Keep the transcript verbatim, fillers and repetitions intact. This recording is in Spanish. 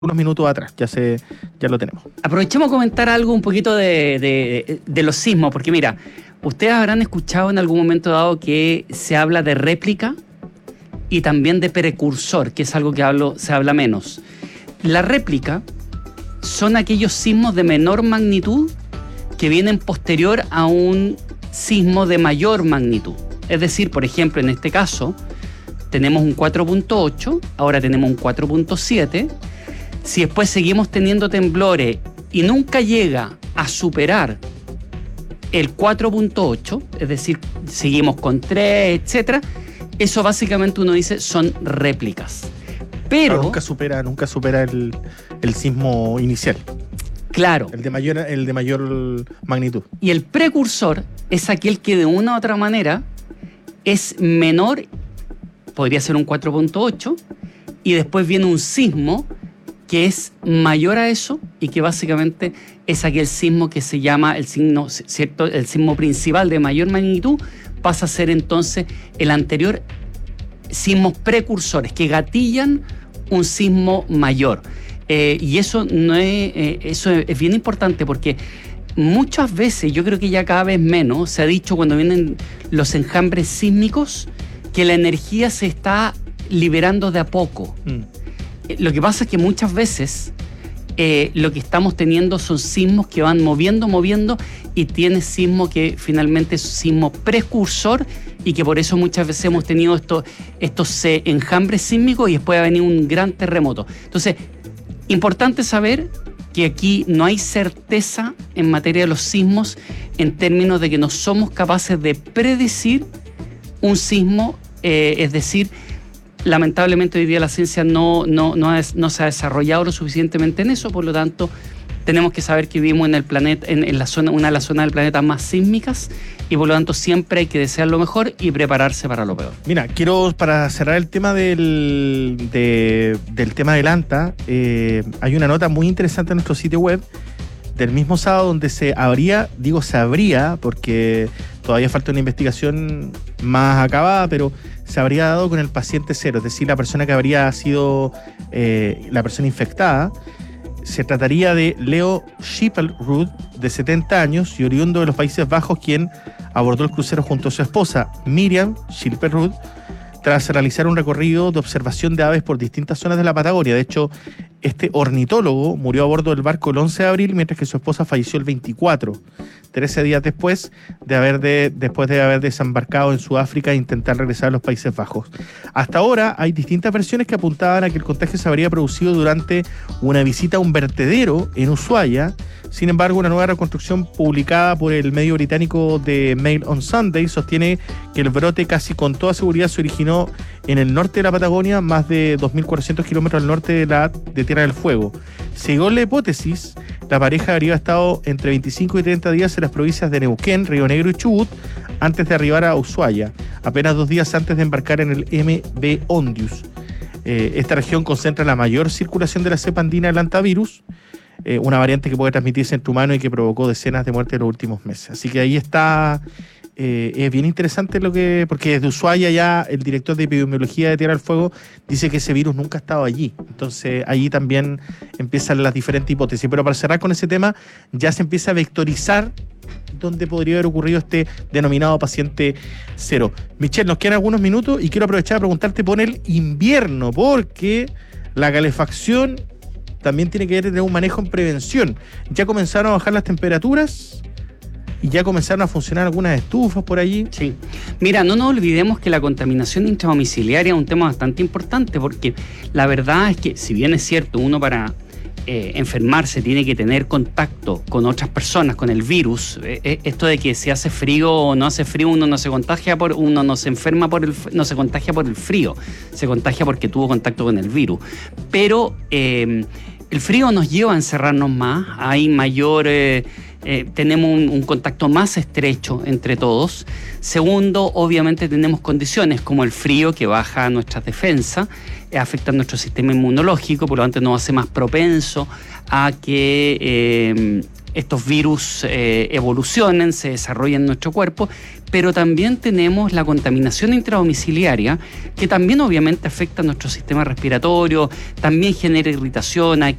unos minutos atrás, ya se, ya lo tenemos. Aprovechemos a comentar algo un poquito de, de, de los sismos, porque mira, ustedes habrán escuchado en algún momento dado que se habla de réplica y también de precursor, que es algo que hablo, se habla menos. La réplica son aquellos sismos de menor magnitud que vienen posterior a un sismo de mayor magnitud. Es decir, por ejemplo, en este caso, tenemos un cuatro punto ocho, ahora tenemos un cuatro punto siete. Si después seguimos teniendo temblores y nunca llega a superar el cuatro punto ocho, es decir, seguimos con tres, etcétera, eso básicamente uno dice son réplicas. Pero Pero nunca supera, nunca supera el, el sismo inicial. Claro. El de mayor, el de mayor magnitud. Y el precursor es aquel que de una u otra manera es menor, podría ser un cuatro punto ocho, y después viene un sismo que es mayor a eso y que básicamente es aquel sismo que se llama el sismo, ¿cierto? El sismo principal de mayor magnitud, pasa a ser entonces el anterior sismos precursores que gatillan un sismo mayor. Eh, y eso, no es, eh, eso es bien importante porque muchas veces, yo creo que ya cada vez menos, se ha dicho cuando vienen los enjambres sísmicos que la energía se está liberando de a poco. Mm. Lo que pasa es que muchas veces eh, lo que estamos teniendo son sismos que van moviendo, moviendo y tiene sismo que finalmente es sismo precursor y que por eso muchas veces hemos tenido estos, estos eh, enjambres sísmicos y después va a venir un gran terremoto. Entonces, importante saber que aquí no hay certeza en materia de los sismos en términos de que no somos capaces de predecir un sismo, eh, es decir, lamentablemente hoy día la ciencia no, no, no, es, no se ha desarrollado lo suficientemente en eso, por lo tanto tenemos que saber que vivimos en el planeta, en, en la zona, una de las zonas del planeta más sísmicas y por lo tanto siempre hay que desear lo mejor y prepararse para lo peor. Mira, quiero para cerrar el tema del, de, del tema del ANTA, eh, hay una nota muy interesante en nuestro sitio web del mismo sábado donde se habría, digo se habría porque todavía falta una investigación más acabada, pero se habría dado con el paciente cero, es decir, la persona que habría sido eh, la persona infectada. Se trataría de Leo Schipperud, de setenta años y oriundo de los Países Bajos, quien abordó el crucero junto a su esposa, Miriam Schipperud, tras realizar un recorrido de observación de aves por distintas zonas de la Patagonia. De hecho, este ornitólogo murió a bordo del barco el once de abril, mientras que su esposa falleció el veinticuatro, trece días después de haber, de, después de haber desembarcado en Sudáfrica e intentar regresar a los Países Bajos. Hasta ahora hay distintas versiones que apuntaban a que el contagio se habría producido durante una visita a un vertedero en Ushuaia. Sin embargo, una nueva reconstrucción publicada por el medio británico The Mail on Sunday sostiene que el brote casi con toda seguridad se originó en el norte de la Patagonia, más de dos mil cuatrocientos kilómetros al norte de, la, de Tierra del Fuego. Según la hipótesis, la pareja habría estado entre veinticinco y treinta días en las provincias de Neuquén, Río Negro y Chubut antes de arribar a Ushuaia, apenas dos días antes de embarcar en el M V Ondius. Eh, esta región concentra la mayor circulación de la cepa andina del hantavirus, Eh, una variante que puede transmitirse entre humanos y que provocó decenas de muertes en los últimos meses. Así que ahí está, eh, es bien interesante lo que, porque desde Ushuaia ya el director de epidemiología de Tierra del Fuego dice que ese virus nunca ha estado allí. Entonces allí también empiezan las diferentes hipótesis. Pero para cerrar con ese tema, ya se empieza a vectorizar dónde podría haber ocurrido este denominado paciente cero. Michelle, nos quedan algunos minutos y quiero aprovechar a preguntarte por el invierno, porque la calefacción también tiene que tener un manejo en prevención. Ya comenzaron a bajar las temperaturas y ya comenzaron a funcionar algunas estufas por allí. Sí. Mira, no nos olvidemos que la contaminación intradomiciliaria es un tema bastante importante porque la verdad es que, si bien es cierto, uno para eh, enfermarse tiene que tener contacto con otras personas, con el virus, eh, esto de que si hace frío o no hace frío, uno no se contagia por, uno no se enferma por el, no se contagia por el frío, se contagia porque tuvo contacto con el virus. Pero eh, el frío nos lleva a encerrarnos más, hay mayor, eh, eh, tenemos un, un contacto más estrecho entre todos. Segundo, obviamente tenemos condiciones como el frío que baja nuestras defensas, eh, afecta nuestro sistema inmunológico, por lo tanto nos hace más propenso a que eh, estos virus eh, evolucionen, se desarrollen en nuestro cuerpo, pero también tenemos la contaminación intradomiciliaria, que también obviamente afecta a nuestro sistema respiratorio, también genera irritación.